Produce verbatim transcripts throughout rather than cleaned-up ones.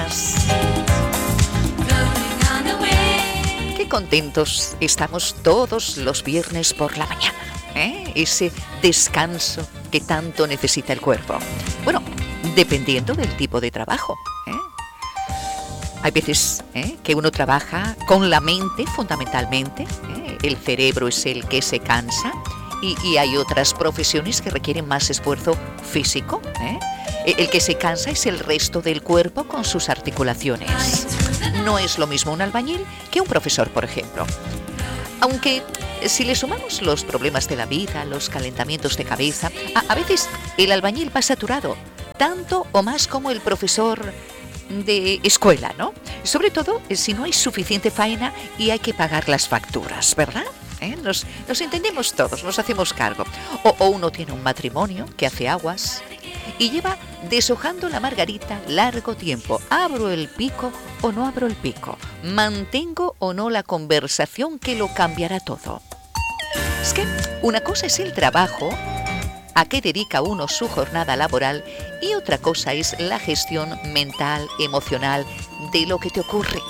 días. Qué contentos estamos todos los viernes por la mañana, ¿eh? Ese descanso que tanto necesita el cuerpo. Bueno, dependiendo del tipo de trabajo, ¿eh? Hay veces ¿eh? que uno trabaja con la mente fundamentalmente, ¿eh? El cerebro es el que se cansa y, y hay otras profesiones que requieren más esfuerzo físico, ¿eh? El que se cansa es el resto del cuerpo con sus articulaciones. No es lo mismo un albañil que un profesor, por ejemplo. Aunque si le sumamos los problemas de la vida, los calentamientos de cabeza, a, a veces el albañil va saturado, tanto o más como el profesor de escuela, ¿no? Sobre todo si no hay suficiente faena y hay que pagar las facturas, ¿verdad? ¿Eh? Nos, nos entendemos todos, nos hacemos cargo. O, o uno tiene un matrimonio que hace aguas y lleva deshojando la margarita largo tiempo. ¿Abro el pico o no abro el pico? ¿Mantengo o no la conversación que lo cambiará todo? Es que una cosa es el trabajo, a qué dedica uno su jornada laboral, y otra cosa es la gestión mental, emocional de lo que te ocurre.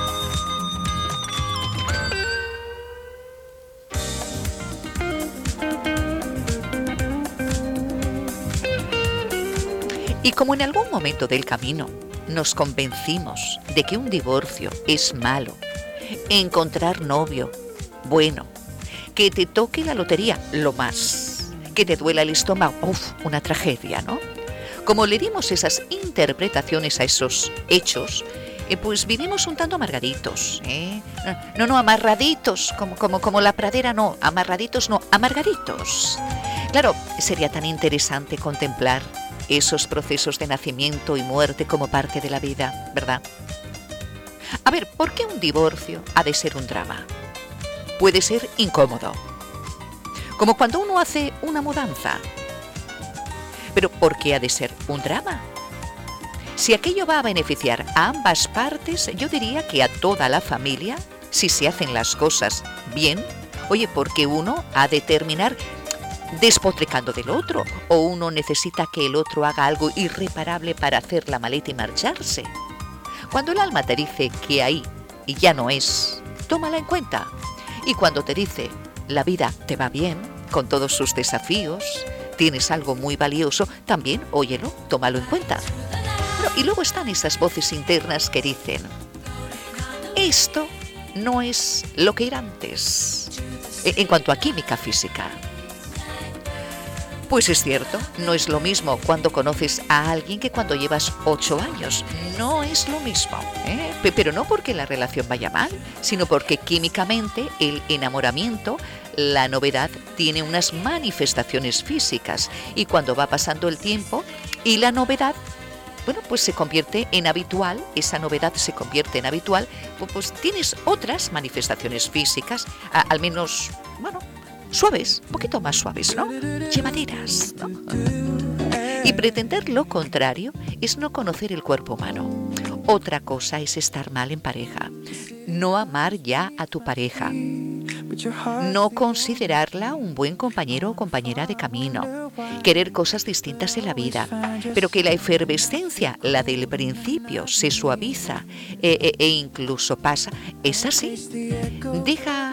Y como en algún momento del camino nos convencimos de que un divorcio es malo, encontrar novio, bueno, que te toque la lotería, lo más, que te duela el estómago, uff, una tragedia, ¿no? Como le dimos esas interpretaciones a esos hechos, eh, pues vivimos un tanto amargaditos, ¿eh? No, no, amarraditos, como, como, como la pradera, no, amarraditos, no, amargaditos. Claro, sería tan interesante contemplar esos procesos de nacimiento y muerte como parte de la vida, ¿verdad? A ver, ¿por qué un divorcio ha de ser un drama? Puede ser incómodo, como cuando uno hace una mudanza. Pero ¿por qué ha de ser un drama? Si aquello va a beneficiar a ambas partes, yo diría que a toda la familia, si se hacen las cosas bien. Oye, ¿por qué uno ha de terminar despotricando del otro? ¿O uno necesita que el otro haga algo irreparable para hacer la maleta y marcharse? Cuando el alma te dice que ahí y ya no es, tómala en cuenta. Y cuando te dice la vida te va bien, con todos sus desafíos, tienes algo muy valioso, también óyelo, tómalo en cuenta. Pero, y luego están esas voces internas que dicen, esto no es lo que era antes, en cuanto a química física. Pues es cierto, no es lo mismo cuando conoces a alguien que cuando llevas ocho años. No es lo mismo, ¿eh? Pero no porque la relación vaya mal, sino porque químicamente el enamoramiento, la novedad, tiene unas manifestaciones físicas. Y cuando va pasando el tiempo y la novedad, bueno, pues se convierte en habitual, esa novedad se convierte en habitual, pues, pues tienes otras manifestaciones físicas, a, al menos, bueno, suaves, un poquito más suaves, ¿no? Llevaderas, ¿no? Y pretender lo contrario es no conocer el cuerpo humano. Otra cosa es estar mal en pareja, no amar ya a tu pareja, no considerarla un buen compañero o compañera de camino, querer cosas distintas en la vida, pero que la efervescencia, la del principio, se suaviza e, e, e incluso pasa, es así. Deja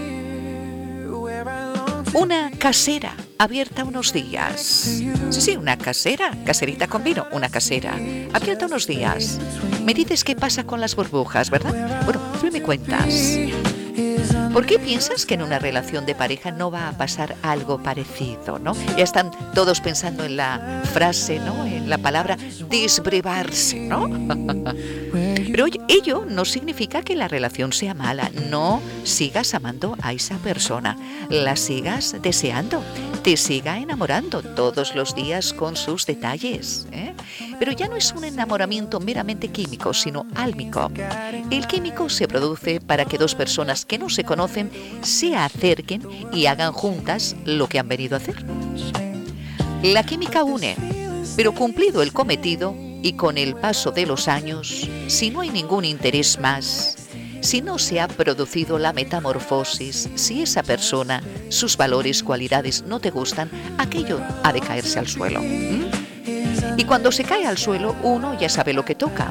una casera abierta unos días. Sí, sí, una casera, caserita con vino, una casera abierta unos días. Me dices qué pasa con las burbujas, ¿verdad? Bueno, tú me cuentas. ¿Por qué piensas que en una relación de pareja no va a pasar algo parecido, ¿no? Ya están todos pensando en la frase, ¿no? En la palabra desbrevarse, ¿no? Pero ello no significa que la relación sea mala. No sigas amando a esa persona, la sigas deseando, te siga enamorando todos los días con sus detalles, ¿eh? Pero ya no es un enamoramiento meramente químico, sino álmico. El químico se produce para que dos personas que no se conocen se acerquen y hagan juntas lo que han venido a hacer. La química une, pero cumplido el cometido y con el paso de los años, si no hay ningún interés más, si no se ha producido la metamorfosis, si esa persona, sus valores, cualidades no te gustan, aquello ha de caerse al suelo. ¿Mm? Y cuando se cae al suelo, uno ya sabe lo que toca.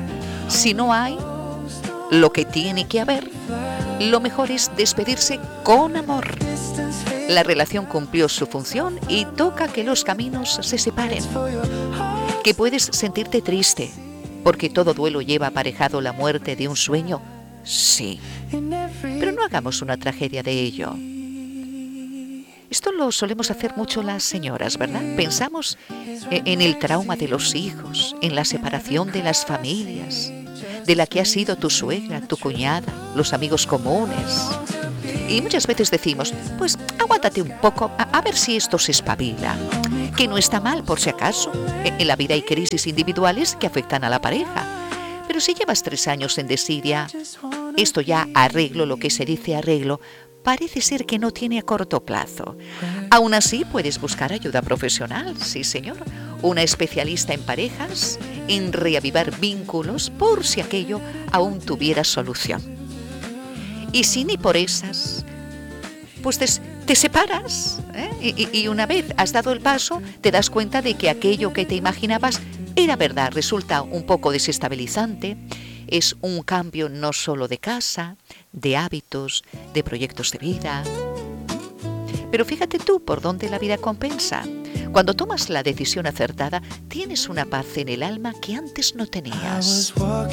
Si no hay lo que tiene que haber, lo mejor es despedirse con amor. La relación cumplió su función y toca que los caminos se separen. Que puedes sentirte triste, porque todo duelo lleva aparejado la muerte de un sueño. Sí, pero no hagamos una tragedia de ello. Esto lo solemos hacer mucho las señoras, ¿verdad? Pensamos en el trauma de los hijos, en la separación de las familias, de la que ha sido tu suegra, tu cuñada, los amigos comunes. Y muchas veces decimos, pues aguántate un poco, a, a ver si esto se espabila. Que no está mal, por si acaso. En la vida hay crisis individuales que afectan a la pareja. Pero si llevas tres años en desidia, esto ya arreglo, lo que se dice arreglo, parece ser que no tiene a corto plazo. Aún así, puedes buscar ayuda profesional, sí señor. Una especialista en parejas, en reavivar vínculos, por si aquello aún tuviera solución. Y si ni por esas, pues te, te separas, ¿eh? y, y una vez has dado el paso, te das cuenta de que aquello que te imaginabas era verdad, resulta un poco desestabilizante. Es un cambio no solo de casa, de hábitos, de proyectos de vida. Pero fíjate tú por dónde la vida compensa. Cuando tomas la decisión acertada, tienes una paz en el alma que antes no tenías.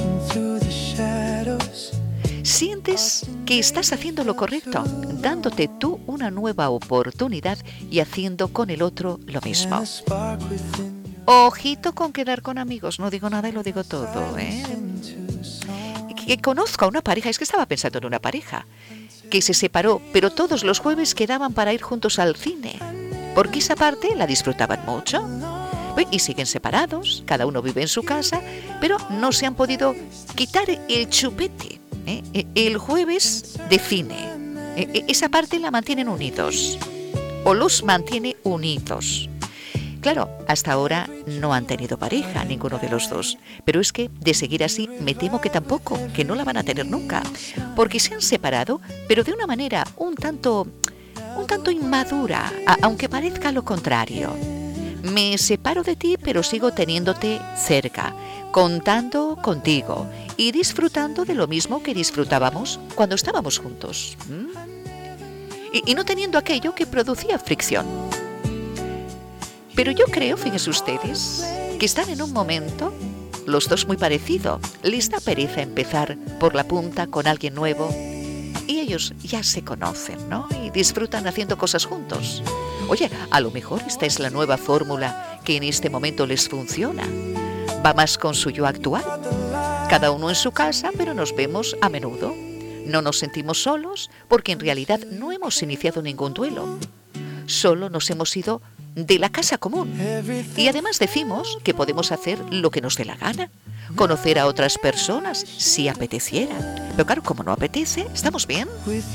Sientes que estás haciendo lo correcto, dándote tú una nueva oportunidad y haciendo con el otro lo mismo. Ojito con quedar con amigos, no digo nada y lo digo todo, ¿eh? Que conozco a una pareja, es que estaba pensando en una pareja, que se separó, pero todos los jueves quedaban para ir juntos al cine, porque esa parte la disfrutaban mucho. Y siguen separados, cada uno vive en su casa, pero no se han podido quitar el chupete, ¿eh? El jueves de cine. Esa parte la mantienen unidos, o los mantiene unidos. Claro, hasta ahora no han tenido pareja, ninguno de los dos. Pero es que, de seguir así, me temo que tampoco, que no la van a tener nunca. Porque se han separado, pero de una manera un tanto, un tanto inmadura, a, aunque parezca lo contrario. Me separo de ti, pero sigo teniéndote cerca, contando contigo y disfrutando de lo mismo que disfrutábamos cuando estábamos juntos. ¿Mm? Y, y no teniendo aquello que producía fricción. Pero yo creo, fíjense ustedes, que están en un momento, los dos muy parecido. Les da pereza empezar por la punta con alguien nuevo y ellos ya se conocen, ¿no? Y disfrutan haciendo cosas juntos. Oye, a lo mejor esta es la nueva fórmula que en este momento les funciona. Va más con su yo actual. Cada uno en su casa, pero nos vemos a menudo. No nos sentimos solos porque en realidad no hemos iniciado ningún duelo. Solo nos hemos ido de la casa común. Y además decimos que podemos hacer lo que nos dé la gana, conocer a otras personas si apeteciera. Pero claro, como no apetece, ¿estamos bien?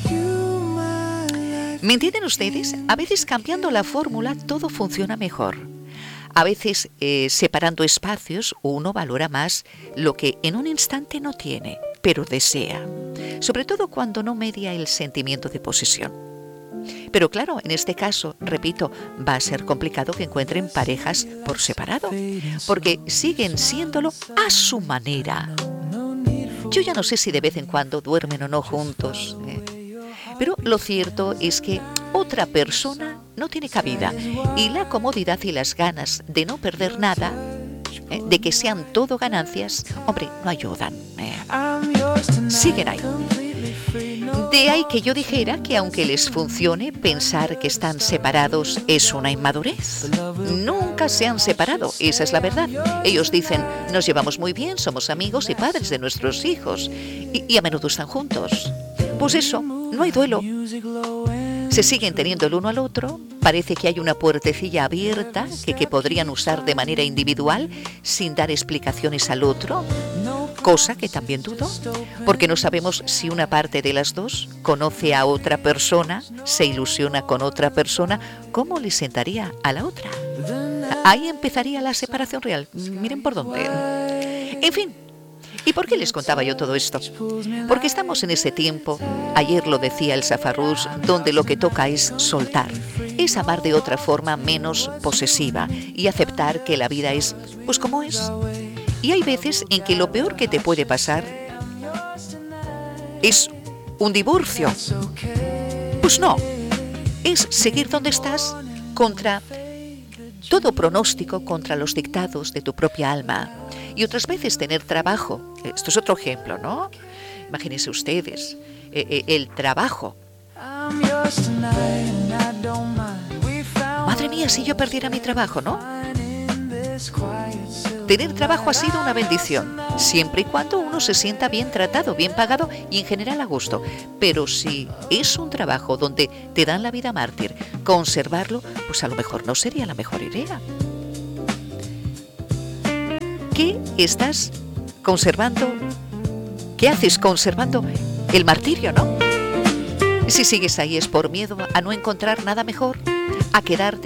¿Me entienden ustedes? A veces cambiando la fórmula todo funciona mejor. A veces eh, separando espacios uno valora más lo que en un instante no tiene, pero desea. Sobre todo cuando no media el sentimiento de posesión. Pero claro, en este caso, repito, va a ser complicado que encuentren parejas por separado, porque siguen siéndolo a su manera. Yo ya no sé si de vez en cuando duermen o no juntos, ¿eh? Pero lo cierto es que otra persona no tiene cabida y la comodidad y las ganas de no perder nada, ¿eh? de que sean todo ganancias, hombre, no ayudan. ¿eh? Siguen ahí. De ahí que yo dijera que aunque les funcione, pensar que están separados es una inmadurez. Nunca se han separado, esa es la verdad. Ellos dicen, nos llevamos muy bien, somos amigos y padres de nuestros hijos, y, y a menudo están juntos. Pues eso, no hay duelo. Se siguen teniendo el uno al otro, parece que hay una puertecilla abierta que, que podrían usar de manera individual sin dar explicaciones al otro. Cosa que también dudo, porque no sabemos si una parte de las dos conoce a otra persona, se ilusiona con otra persona, ¿cómo le sentaría a la otra? Ahí empezaría la separación real. Miren por dónde. En fin, ¿y por qué les contaba yo todo esto? Porque estamos en ese tiempo, ayer lo decía el Safarrús, donde lo que toca es soltar, es amar de otra forma menos posesiva y aceptar que la vida es, pues como es. Y hay veces en que lo peor que te puede pasar es un divorcio. Pues no, es seguir donde estás contra todo pronóstico, contra los dictados de tu propia alma. Y otras veces tener trabajo. Esto es otro ejemplo, ¿no? Imagínense ustedes, eh, eh, el trabajo. Madre mía, si yo perdiera mi trabajo, ¿no? Tener trabajo ha sido una bendición, siempre y cuando uno se sienta bien tratado, bien pagado y en general a gusto. Pero si es un trabajo donde te dan la vida mártir, conservarlo, pues a lo mejor no sería la mejor idea. ¿Qué estás conservando? ¿Qué haces conservando el martirio, no? Si sigues ahí es por miedo a no encontrar nada mejor, a quedarte